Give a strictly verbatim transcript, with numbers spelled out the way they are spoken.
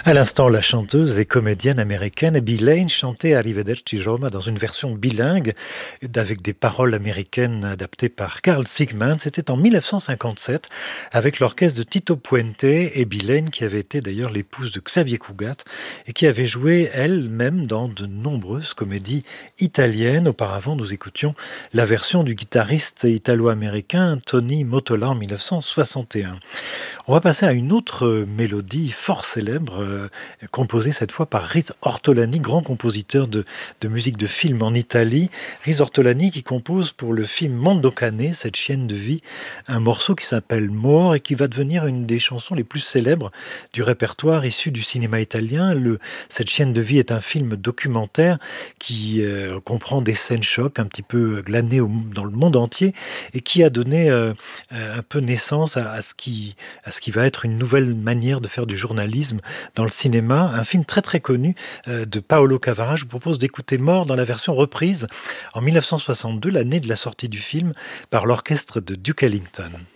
À l'instant, la chanteuse et comédienne américaine Abby Lane chantait Arrivederci Roma dans une version bilingue avec des paroles américaines adaptées par Carl Sigman. C'était en mille neuf cent cinquante-sept avec l'orchestre de Tito Puente. Abby Lane qui avait été d'ailleurs l'épouse de Xavier Cugat et qui avait joué elle-même dans de nombreuses comédies italiennes. Auparavant, nous écoutions la version du guitariste italo-américain Tony Mottola en mille neuf cent soixante et un. On va passer à une autre mélodie fort célèbre, euh, composée cette fois par Riz Ortolani, grand compositeur de, de musique de film en Italie. Riz Ortolani qui compose pour le film Mondo Cane, cette chienne de vie, un morceau qui s'appelle Mort et qui va devenir une des chansons les plus célèbres du répertoire issu du cinéma italien. Le, cette chienne de vie est un film documentaire qui euh, comprend des scènes chocs un petit peu glanées au, dans le monde entier et qui a donné euh, un peu naissance à, à ce qui à ce qui va être une nouvelle manière de faire du journalisme dans le cinéma. Un film très très connu euh, de Paolo Cavara. Je vous propose d'écouter Mort dans la version reprise en mille neuf cent soixante-deux, l'année de la sortie du film, par l'orchestre de Duke Ellington.